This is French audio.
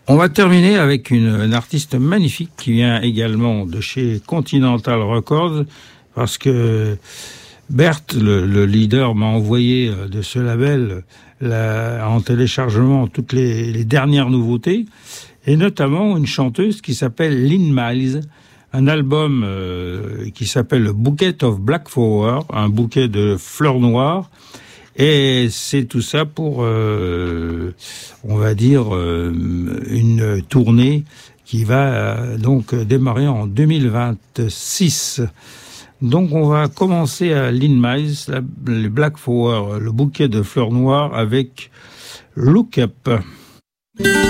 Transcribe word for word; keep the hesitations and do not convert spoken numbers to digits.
On va terminer avec une, une artiste magnifique qui vient également de chez Continental Records, parce que Bert, le, le leader, m'a envoyé de ce label la, en téléchargement toutes les, les dernières nouveautés, et notamment une chanteuse qui s'appelle Lynn Miles, un album euh, qui s'appelle Bouquet of Black Flower, un bouquet de fleurs noires, et c'est tout ça pour, euh, on va dire, euh, une tournée qui va euh, donc démarrer en deux mille vingt-six. Donc on va commencer à Lynn Miles, la, le Black Flower, le bouquet de fleurs noires avec Look Up.